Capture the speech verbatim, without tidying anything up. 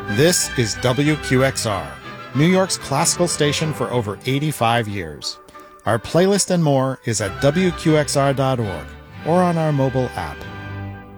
This is W Q X R, New York's classical station for over eighty-five years. Our playlist and more is at W Q X R dot org or on our mobile app.